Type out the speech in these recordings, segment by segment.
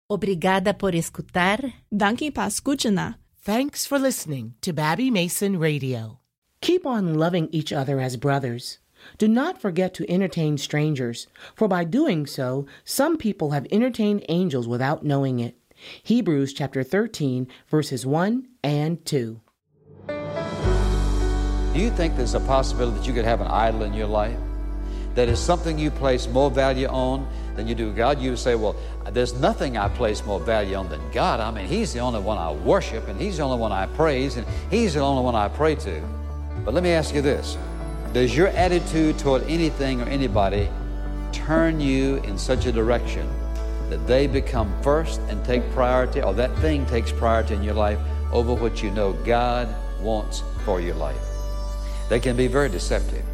Obrigada por escutar. Danke pa escuchana. Thanks for listening to Babbie Mason Radio. Keep on loving each other as brothers. Do not forget to entertain strangers, for by doing so, some people have entertained angels without knowing it. Hebrews chapter 13, verses 1 and 2. Do you think there's a possibility that you could have an idol in your life that is something you place more value on than you do God? You say, well, there's nothing I place more value on than God. I mean, He's the only one I worship, and He's the only one I praise, and He's the only one I pray to. But let me ask you this. Does your attitude toward anything or anybody turn you in such a direction that they become first and take priority, or that thing takes priority in your life over what you know God wants for your life? They can be very deceptive.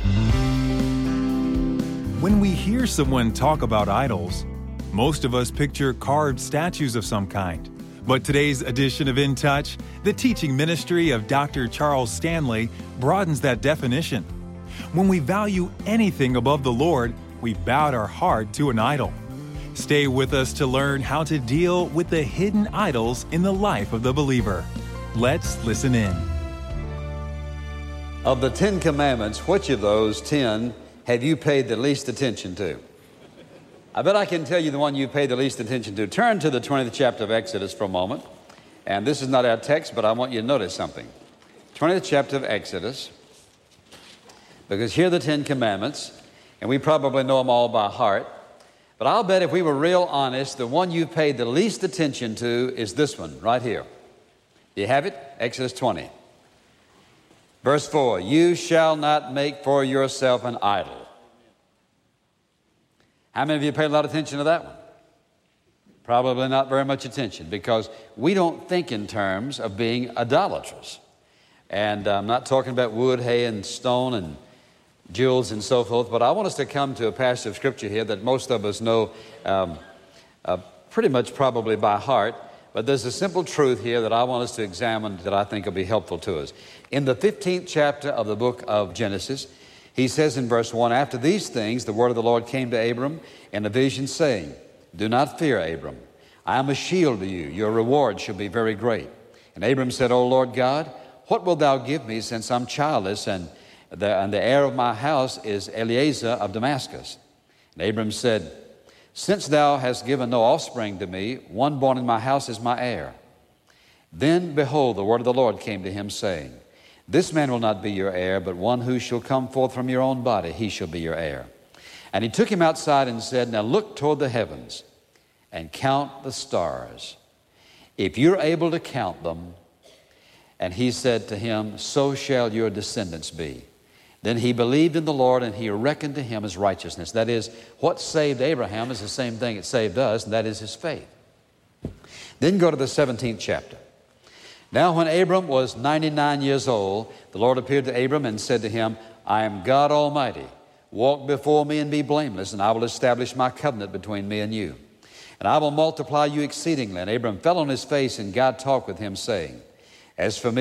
When we hear someone talk about idols, most of us picture carved statues of some kind. But today's edition of In Touch, the teaching ministry of Dr. Charles Stanley, broadens that definition. When we value anything above the Lord, we bowed our heart to an idol. Stay with us to learn how to deal with the hidden idols in the life of the believer. Let's listen in. Of the 10 commandments, which of those 10 have you paid the least attention to? I bet I can tell you the one you paid the least attention to. Turn to the 20th chapter of Exodus for a moment. And this is not our text, but I want you to notice something. 20th chapter of Exodus, because here are the 10 commandments, and we probably know them all by heart. But I'll bet if we were real honest, the one you paid the least attention to is this one right here. Do you have it? Exodus 20. Verse 4, you shall not make for yourself an idol. How many of you paid a lot of attention to that one? Probably not very much attention, because we don't think in terms of being idolatrous. And I'm not talking about wood, hay, and stone, and jewels, and so forth, but I want us to come to a passage of Scripture here that most of us know pretty much probably by heart, but there's a simple truth here that I want us to examine that I think will be helpful to us. In the 15th chapter of the book of Genesis, he says in verse 1, after these things, the word of the Lord came to Abram in a vision, saying, do not fear, Abram. I am a shield to you. Your reward shall be very great. And Abram said, O Lord God, what wilt thou give me, since I'm childless, and the heir of my house is Eliezer of Damascus? And Abram said, since thou hast given no offspring to me, one born in my house is my heir. Then, behold, the word of the Lord came to him, saying, this man will not be your heir, but one who shall come forth from your own body, he shall be your heir. And he took him outside and said, now look toward the heavens and count the stars, if you're able to count them. And he said to him, so shall your descendants be. Then he believed in the Lord, and he reckoned to him as righteousness. That is, what saved Abraham is the same thing that saved us, and that is his faith. Then go to the 17th chapter. Now when Abram was 99 years old, the Lord appeared to Abram and said to him, I am God Almighty. Walk before me and be blameless, and I will establish my covenant between me and you. And I will multiply you exceedingly. And Abram fell on his face, and God talked with him, saying, as for me,